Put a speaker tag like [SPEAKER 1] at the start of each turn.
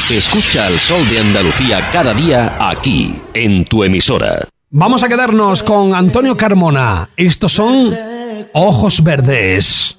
[SPEAKER 1] Escucha al Sol de Andalucía cada día aquí, en tu emisora.
[SPEAKER 2] Vamos a quedarnos con Antonio Carmona. Estos son Ojos Verdes.